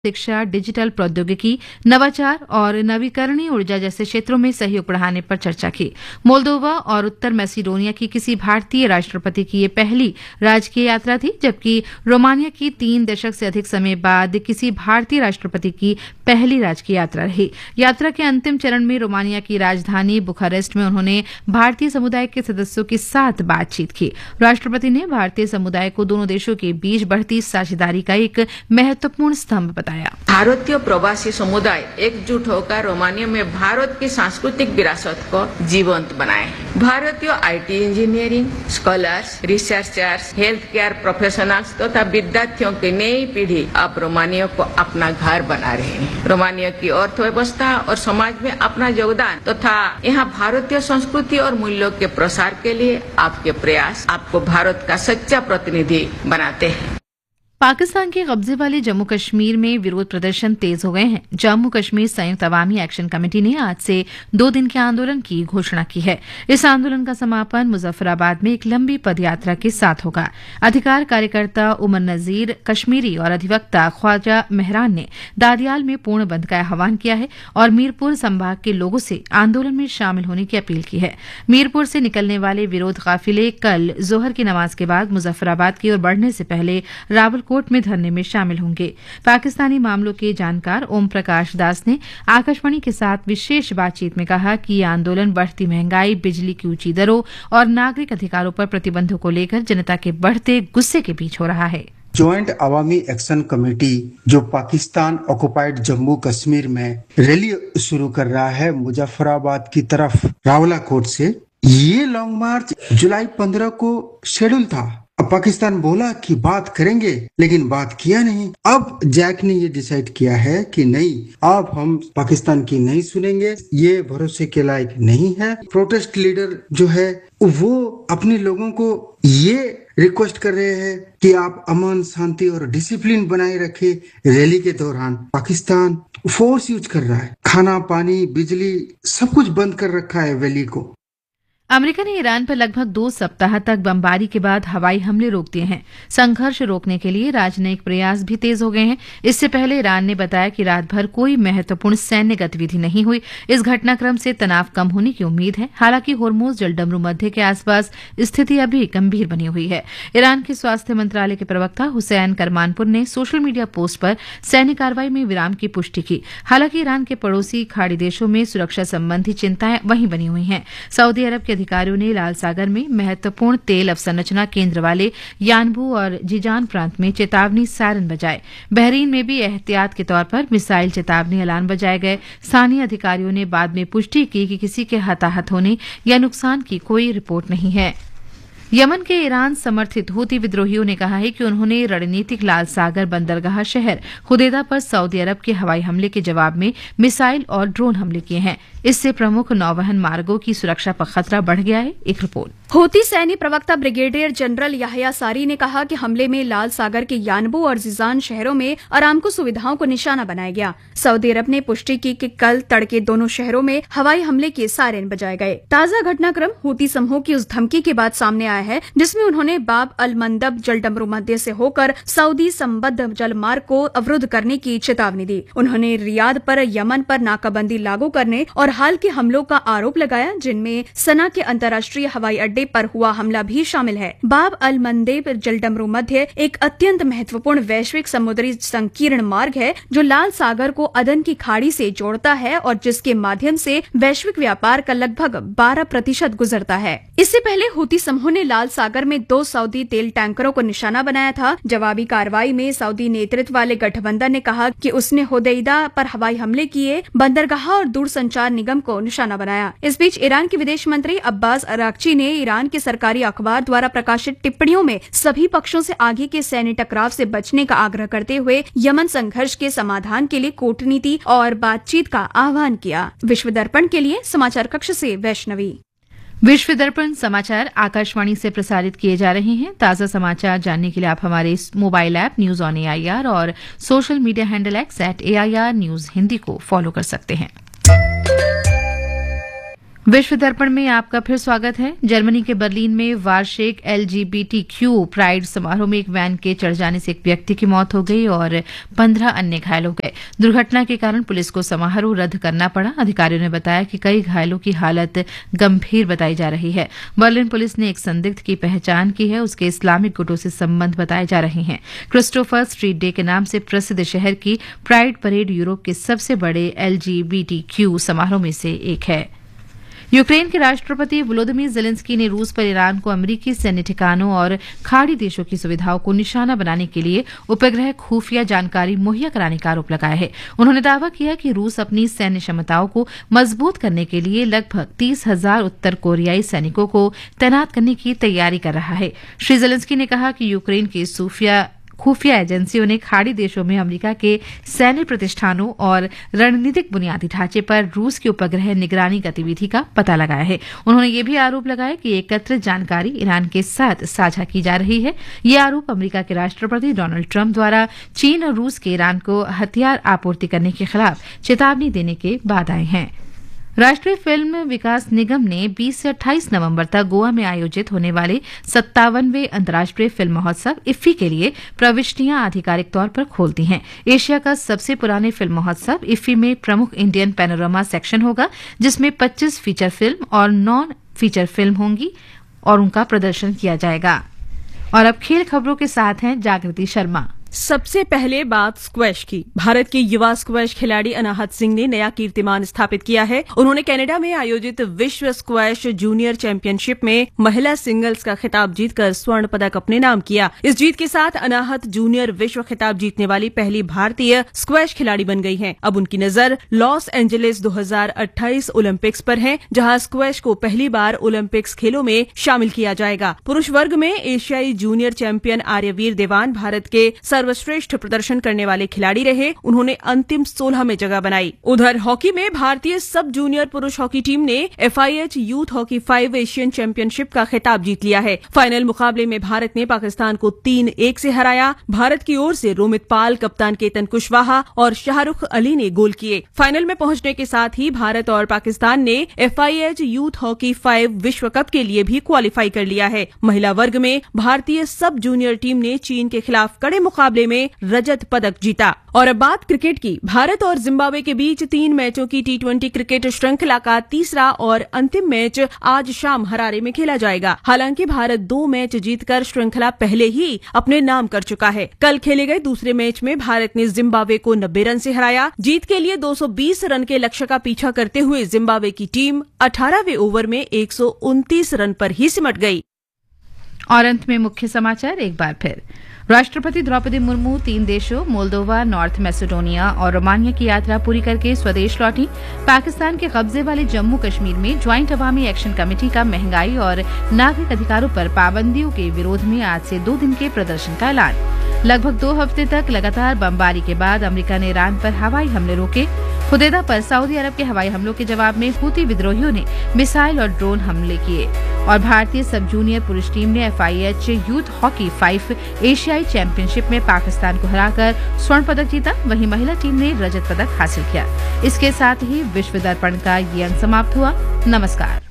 शिक्षा, डिजिटल प्रौद्योगिकी, नवाचार और नवीकरणीय ऊर्जा जैसे क्षेत्रों में सहयोग बढ़ाने पर चर्चा की। मोल्दोवा और उत्तर मैसिडोनिया की किसी भारतीय राष्ट्रपति की ये पहली राजकीय यात्रा थी, जबकि रोमानिया की 3 दशक से अधिक समय बाद किसी भारतीय राष्ट्रपति की पहली राजकीय यात्रा रही। यात्रा के अंतिम चरण में रोमानिया की राजधानी बुखारेस्ट में उन्होंने भारतीय समुदाय के सदस्यों के साथ बातचीत की। राष्ट्रपति ने भारतीय समुदाय को दोनों देशों के बीच बढ़ती साझेदारी का एक महत्वपूर्ण स्तंभ बताया। भारतीय प्रवासी समुदाय एकजुट होकर रोमानिया में भारत की सांस्कृतिक विरासत को जीवंत बनाए। भारतीय IT engineering, scholars, researchers, health care professionals तथा विद्यार्थियों की नई पीढ़ी अब रोमानिया को अपना घर बना रहे हैं। रोमानिया की अर्थव्यवस्था और समाज में अपना योगदान तथा यहाँ भारतीय संस्कृति और मूल्यों के प्रसार के लिए आपके प्रयास आपको भारत का सच्चा प्रतिनिधि बनाते हैं। पाकिस्तान के कब्जे वाले जम्मू कश्मीर में विरोध प्रदर्शन तेज हो गए हैं। जम्मू कश्मीर संयुक्त अवामी एक्शन कमेटी ने आज से 2 दिन के आंदोलन की घोषणा की है। इस आंदोलन का समापन मुजफ्फराबाद में एक लंबी पदयात्रा के साथ होगा। अधिकार कार्यकर्ता उमर नजीर कश्मीरी और अधिवक्ता ख्वाजा मेहरान ने दादियाल में पूर्ण बंद का आह्वान किया है और मीरपुर संभाग के लोगों से आंदोलन में शामिल होने की अपील की है। मीरपुर से निकलने वाले विरोध काफिले कल जोहर की नमाज के बाद मुजफ्फराबाद की ओर बढ़ने से पहले रावलकोट में धरने में शामिल होंगे। पाकिस्तानी मामलों के जानकार ओम प्रकाश दास ने आकाशवाणी के साथ विशेष बातचीत में कहा कि यह आंदोलन बढ़ती महंगाई, बिजली की ऊंची दरों और नागरिक अधिकारों पर प्रतिबंधों को लेकर जनता के बढ़ते गुस्से के बीच हो रहा है। ज्वाइंट अवामी एक्शन कमेटी जो पाकिस्तान ऑक्युपाइड जम्मू कश्मीर में रैली शुरू कर रहा है मुजफ्फराबाद की तरफ रावलाकोट से, ये लॉन्ग मार्च जुलाई 15 को शेड्यूल था। अब पाकिस्तान बोला कि बात करेंगे, लेकिन बात किया नहीं। अब जैक ने ये डिसाइड किया है कि नहीं, अब हम पाकिस्तान की नहीं सुनेंगे, ये भरोसे के लायक नहीं है। प्रोटेस्ट लीडर जो है वो अपने लोगों को ये रिक्वेस्ट कर रहे हैं कि आप अमन, शांति और डिसिप्लिन बनाए रखे। रैली के दौरान पाकिस्तान फोर्स यूज कर रहा है, खाना, पानी, बिजली सब कुछ बंद कर रखा है वैली को। अमेरिका ने ईरान पर लगभग 2 सप्ताह तक बमबारी के बाद हवाई हमले रोक दिए हैं। संघर्ष रोकने के लिए राजनयिक प्रयास भी तेज हो गए हैं। इससे पहले ईरान ने बताया कि रात भर कोई महत्वपूर्ण सैन्य गतिविधि नहीं हुई। इस घटनाक्रम से तनाव कम होने की उम्मीद है। हालांकि होर्मुज जलडमरू मध्य के आसपास स्थिति अभी गंभीर बनी हुई है। ईरान के स्वास्थ्य मंत्रालय के प्रवक्ता हुसैन करमानपुर ने सोशल मीडिया पोस्ट पर सैन्य कार्रवाई में विराम की पुष्टि की। हालांकि ईरान के पड़ोसी खाड़ी देशों में सुरक्षा संबंधी चिंताएं वहीं बनी हुई हैं। सऊदी अरब के अधिकारियों ने लाल सागर में महत्वपूर्ण तेल अवसंरचना केंद्र वाले यानबू और जिजान प्रांत में चेतावनी सायरन बजाए। बहरीन में भी एहतियात के तौर पर मिसाइल चेतावनी अलार्म बजाए गए। स्थानीय अधिकारियों ने बाद में पुष्टि की कि किसी के हताहत होने या नुकसान की कोई रिपोर्ट नहीं है। यमन के ईरान समर्थित हूती विद्रोहियों ने कहा है कि उन्होंने रणनीतिक लाल सागर बंदरगाह शहर हुदैदा पर सऊदी अरब के हवाई हमले के जवाब में मिसाइल और ड्रोन हमले किए हैं। इससे प्रमुख नौवहन मार्गों की सुरक्षा पर खतरा बढ़ गया है। एक रिपोर्ट। हूती सैन्य प्रवक्ता ब्रिगेडियर जनरल याहया सारी ने कहा कि हमले में लाल सागर के यानबू और जिजान शहरों में अरामको सुविधाओं को निशाना बनाया गया। सऊदी अरब ने पुष्टि की कि कल तड़के दोनों शहरों में हवाई हमले के सायरन बजाए गए। ताजा घटनाक्रम हूती समूह की उस धमकी के बाद सामने आया है जिसमें उन्होंने बाब अल मंदब जलडमरू मध्य से होकर सऊदी संबद्ध जलमार्ग को अवरुद्ध करने की चेतावनी दी। उन्होंने रियाद पर यमन पर नाकाबंदी लागू करने और हाल के हमलों का आरोप लगाया, जिनमें सना के अंतर्राष्ट्रीय हवाई अड्डे पर हुआ हमला भी शामिल है। बाब अल मंदेब जलडमरू मध्य एक अत्यंत महत्वपूर्ण वैश्विक समुद्री संकीर्ण मार्ग है जो लाल सागर को अदन की खाड़ी से जोड़ता है और जिसके माध्यम से वैश्विक व्यापार का लगभग 12% गुजरता है। इससे पहले हूती समूह ने लाल सागर में 2 सऊदी तेल टैंकरों को निशाना बनाया था। जवाबी कार्रवाई में सऊदी नेतृत्व वाले गठबंधन ने कहा कि उसने हुदैदा पर हवाई हमले किए, बंदरगाह और दूरसंचार निगम को निशाना बनाया। इस बीच ईरान के विदेश मंत्री अब्बास अराक्ची ने ईरान के सरकारी अखबार द्वारा प्रकाशित टिप्पणियों में सभी पक्षों से आगे के सैन्य टकराव से बचने का आग्रह करते हुए यमन संघर्ष के समाधान के लिए कूटनीति और बातचीत का आह्वान किया। विश्व दर्पण के लिए समाचार कक्ष से वैष्णवी। विश्व दर्पण समाचार आकाशवाणी से प्रसारित किए जा रहे हैं। ताज़ा समाचार जानने के लिए आप हमारे mobile app news on AIR और social media handle @AIR news Hindi को फॉलो कर सकते हैं। विश्व दर्पण में आपका फिर स्वागत है। जर्मनी के बर्लिन में वार्षिक LGBTQ प्राइड समारोह में एक वैन के चढ़ जाने से एक व्यक्ति की मौत हो गई और 15 अन्य घायल हो गए। दुर्घटना के कारण पुलिस को समारोह रद्द करना पड़ा। अधिकारियों ने बताया कि कई घायलों की हालत गंभीर बताई जा रही है। बर्लिन पुलिस ने एक संदिग्ध की पहचान की है। उसके इस्लामिक गुटों से संबंध बताए जा रहे हैं। क्रिस्टोफर स्ट्रीट डे के नाम से प्रसिद्ध शहर की प्राइड परेड यूरोप के सबसे बड़े LGBTQ समारोह में से एक है। यूक्रेन के राष्ट्रपति वोलोदिमीर जेलेंस्की ने रूस पर ईरान को अमेरिकी सैन्य ठिकानों और खाड़ी देशों की सुविधाओं को निशाना बनाने के लिए उपग्रह खुफिया जानकारी मुहैया कराने का आरोप लगाया है। उन्होंने दावा किया कि रूस अपनी सैन्य क्षमताओं को मजबूत करने के लिए लगभग 30,000 उत्तर कोरियाई सैनिकों को तैनात करने की तैयारी कर रहा है। श्री जेलेंस्की ने कहा कि यूक्रेन की खुफिया एजेंसियों ने खाड़ी देशों में अमेरिका के सैन्य प्रतिष्ठानों और रणनीतिक बुनियादी ढांचे पर रूस की उपग्रह निगरानी गतिविधि का पता लगाया है। उन्होंने ये भी आरोप लगाया कि एकत्रित जानकारी ईरान के साथ साझा की जा रही है। ये आरोप अमेरिका के राष्ट्रपति डोनाल्ड ट्रंप द्वारा चीन और रूस के ईरान को हथियार आपूर्ति करने के खिलाफ चेतावनी देने के बाद आए हैं। राष्ट्रीय फिल्म विकास निगम ने 20 से 28 नवंबर तक गोवा में आयोजित होने वाले 57वें अंतर्राष्ट्रीय फिल्म महोत्सव इफ्फी के लिए प्रविष्टियां आधिकारिक तौर पर खोल दी हैं। एशिया का सबसे पुराने फिल्म महोत्सव इफ्फी में प्रमुख इंडियन पैनोरमा सेक्शन होगा, जिसमें 25 फीचर फिल्म और नॉन फीचर फिल्म होंगी और उनका प्रदर्शन किया जाएगा। और अब खेल खबरों के साथ हैं जागृति शर्मा। सबसे पहले बात स्क्वैश की। भारत के युवा स्क्वैश खिलाड़ी अनाहत सिंह ने नया कीर्तिमान स्थापित किया है। उन्होंने कनाडा में आयोजित विश्व स्क्वैश जूनियर चैंपियनशिप में महिला सिंगल्स का खिताब जीतकर स्वर्ण पदक अपने नाम किया। इस जीत के साथ अनाहत जूनियर विश्व खिताब जीतने वाली पहली भारतीय स्क्वैश खिलाड़ी बन गई हैं। अब उनकी नजर लॉस एंजलिस 2028 ओलंपिक्स पर है, जहां स्क्वैश को पहली बार ओलंपिक्स खेलों में शामिल किया जाएगा। पुरुष वर्ग में एशियाई जूनियर चैंपियन आर्यवीर देवान भारत के सर्वश्रेष्ठ प्रदर्शन करने वाले खिलाड़ी रहे। उन्होंने अंतिम 16 में जगह बनाई। उधर हॉकी में भारतीय सब जूनियर पुरुष हॉकी टीम ने FIH youth hockey 5 Asian championship का खिताब जीत लिया है। फाइनल मुकाबले में भारत ने पाकिस्तान को 3-1 से हराया। भारत की ओर से रोमित पाल, कप्तान केतन कुशवाहा और शाहरुख अली ने गोल किए। फाइनल में पहुंचने के साथ ही भारत और पाकिस्तान ने FIH यूथ हॉकी 5 विश्व कप के लिए भी क्वालिफाई कर लिया है। महिला वर्ग में भारतीय सब जूनियर टीम ने चीन के खिलाफ कड़े मुकाबले में रजत पदक जीता। और अब बात क्रिकेट की। भारत और जिम्बाब्वे के बीच 3 मैचों की T20 क्रिकेट श्रृंखला का तीसरा और अंतिम मैच आज शाम हरारे में खेला जाएगा। हालांकि भारत 2 मैच जीतकर श्रृंखला पहले ही अपने नाम कर चुका है। कल खेले गए दूसरे मैच में भारत ने जिम्बाब्वे को 90 रन से हराया। जीत के लिए 220 रन के लक्ष्य का पीछा करते हुए जिम्बाब्वे की टीम 18वें ओवर में 129 रन पर ही सिमट गई। और अंत में मुख्य समाचार एक बार फिर। राष्ट्रपति द्रौपदी मुर्मू 3 देशों मोल्दोवा, नॉर्थ मैसेडोनिया और रोमानिया की यात्रा पूरी करके स्वदेश लौटी। पाकिस्तान के कब्जे वाले जम्मू कश्मीर में ज्वाइंट अवामी एक्शन कमेटी का महंगाई और नागरिक अधिकारों पर पाबंदियों के विरोध में आज से 2 दिन के प्रदर्शन का ऐलान। लगभग 2 हफ्ते तक लगातार बमबारी के बाद अमेरिका ने ईरान पर हवाई हमले रोके। हुदैदा पर सऊदी अरब के हवाई हमलों के जवाब में हूती विद्रोहियों ने मिसाइल और ड्रोन हमले किए। और भारतीय सब जूनियर पुरुष टीम ने FIH यूथ हॉकी 5 एशियाई चैंपियनशिप में पाकिस्तान को हराकर स्वर्ण पदक जीता। वहीं महिला टीम ने रजत पदक हासिल किया। इसके साथ ही विश्व दर्पण का ये अंक समाप्त हुआ। नमस्कार।